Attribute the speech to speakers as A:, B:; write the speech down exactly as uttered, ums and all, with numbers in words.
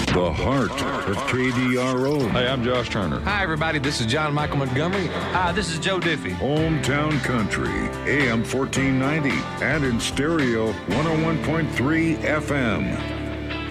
A: The heart of K D R O.
B: Hey, I'm Josh Turner.
C: Hi, everybody. This is John Michael Montgomery.
D: Hi, this is Joe Diffie.
A: Hometown Country, A M fourteen ninety, and in stereo, one oh one point three F M.